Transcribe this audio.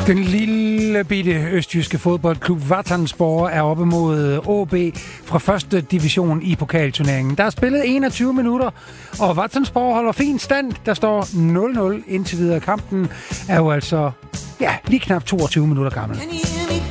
Den lille bitte østjyske fodboldklub Vatnsborg er oppe mod AaB fra første division i pokalturneringen. Der er spillet 21 minutter, og Vatnsborg holder fin stand. Der står 0-0 indtil videre. Kampen er jo altså lige knap 22 minutter gammel.